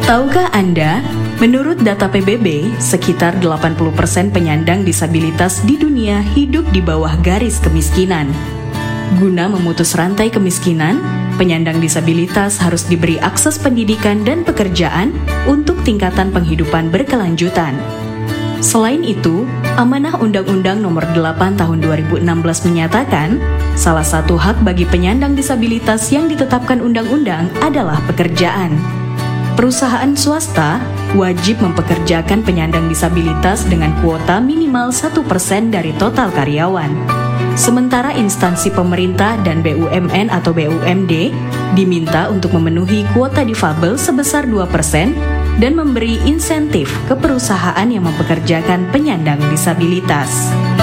Tahukah Anda, menurut data PBB, sekitar 80% penyandang disabilitas di dunia hidup di bawah garis kemiskinan. Guna memutus rantai kemiskinan, penyandang disabilitas harus diberi akses pendidikan dan pekerjaan untuk tingkatan penghidupan berkelanjutan. Selain itu, Amanah Undang-Undang Nomor 8 Tahun 2016 menyatakan, salah satu hak bagi penyandang disabilitas yang ditetapkan undang-undang adalah pekerjaan. Perusahaan swasta wajib mempekerjakan penyandang disabilitas dengan kuota minimal 1% dari total karyawan. Sementara instansi pemerintah dan BUMN atau BUMD diminta untuk memenuhi kuota difabel sebesar 2% dan memberi insentif ke perusahaan yang mempekerjakan penyandang disabilitas.